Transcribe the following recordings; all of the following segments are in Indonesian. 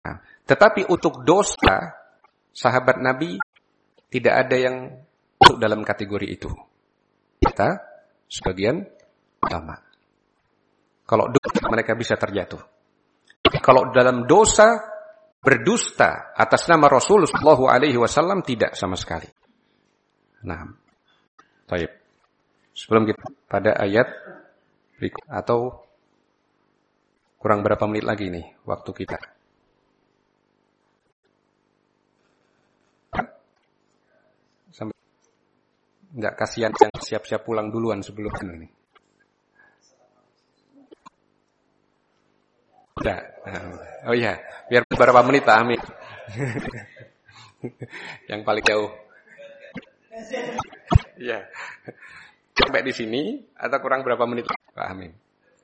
Nah, tetapi untuk dosa, sahabat Nabi tidak ada yang masuk dalam kategori itu. Kita sebagian ulama. Kalau dosa mereka bisa terjatuh. Kalau dalam dosa berdusta atas nama Rasulullah Shallallahu Alaihi Wasallam tidak sama sekali. Nah, baik. Sebelum kita pada ayat berikut atau kurang berapa menit lagi nih waktu kita? Sampai enggak, kasihan yang siap-siap pulang duluan sebelum ini. Udah. Oh iya, biar beberapa menit Pak Amin. Yang paling jauh. Iya. Sampai di sini atau kurang berapa menit Pak Amin?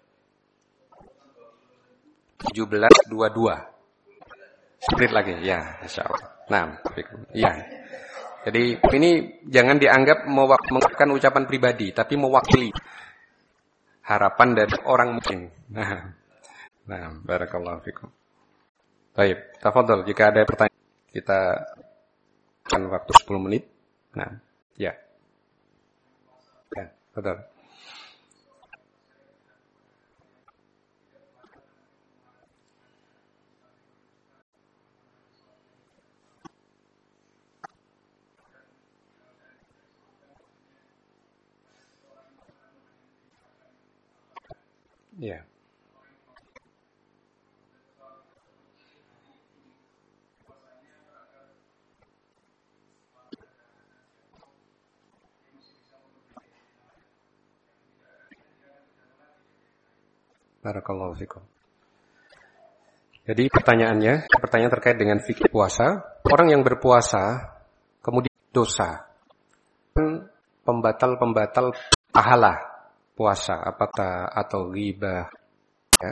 17.22. Menit lagi, ya, insyaallah. Nah, iya. Jadi ini jangan dianggap mengucapkan ucapan pribadi, tapi mewakili harapan dari orang mungkin. Nah, barakallahu fikum. Baik, tafadhol jika ada pertanyaan kita akan waktu 10 menit. Nah, ya. Ya, betul. Ya. Barakallahu fikum. Jadi pertanyaan terkait dengan fikih puasa. Orang yang berpuasa kemudian dosa, pembatal pahala puasa, apakah atau ghibah, ya.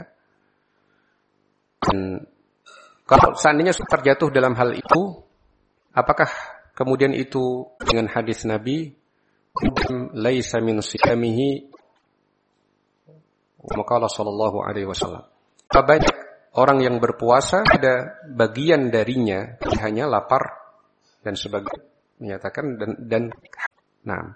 Dan kalau seandainya terjatuh dalam hal itu, apakah kemudian itu dengan hadis Nabi, laisa min siyamihi wa qala sallallahu alaihi wasallam. Banyak orang yang berpuasa ada bagian darinya hanya lapar dan sebagainya, menyatakan dan nah,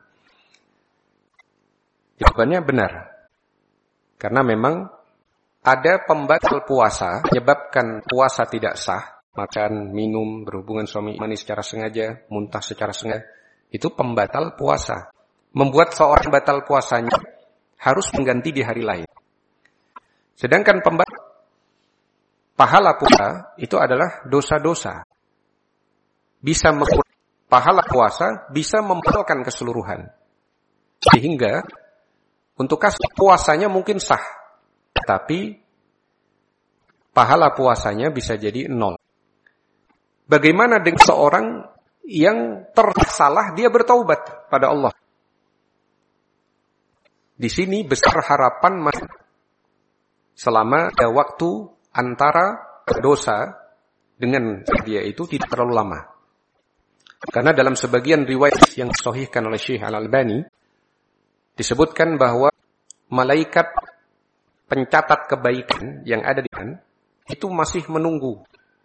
jawabannya benar. Karena memang ada pembatal puasa, menyebabkan puasa tidak sah, makan, minum, berhubungan suami istri secara sengaja, muntah secara sengaja, itu pembatal puasa. Membuat seorang batal puasanya harus mengganti di hari lain. Sedangkan pahala puasa itu adalah dosa-dosa. Bisa pahala puasa bisa membatalkan keseluruhan. Sehingga untuk kasus puasanya mungkin sah, tapi pahala puasanya bisa jadi 0. Bagaimana dengan seorang yang tersalah dia bertaubat pada Allah? Di sini besar harapan selama ada waktu antara dosa dengan dia itu tidak terlalu lama. Karena dalam sebagian riwayat yang disahihkan oleh Syekh Al-Albani disebutkan bahwa malaikat pencatat kebaikan yang ada di sana itu masih menunggu.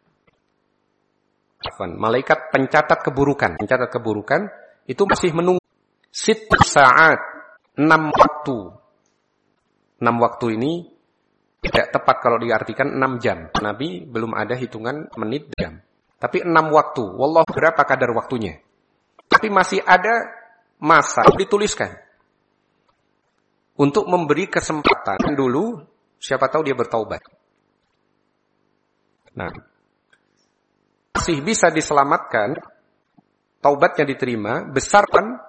Malaikat pencatat keburukan itu masih menunggu 6 saat, 6 waktu. 6 waktu ini tidak tepat kalau diartikan 6 jam. Nabi belum ada hitungan menit jam. Tapi 6 waktu. Wallahu berapa kadar waktunya. Tapi masih ada masa dituliskan. Untuk memberi kesempatan dulu, siapa tahu dia bertaubat. Nah, masih bisa diselamatkan, taubatnya diterima, besar kan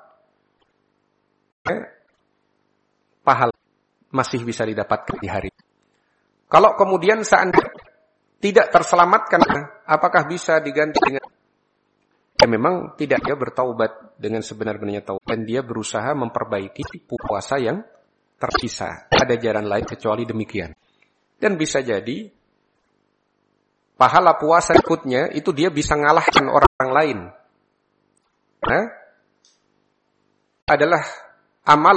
pahala masih bisa didapatkan di hari. Kalau kemudian seandainya tidak terselamatkan, apakah bisa diganti dengan memang tidak, dia bertaubat dengan sebenar-benarnya taubat dan dia berusaha memperbaiki puasa yang tersisa. Ada jalan lain kecuali demikian. Dan bisa jadi pahala puasa ikutnya itu dia bisa ngalahkan orang lain. Nah, adalah amal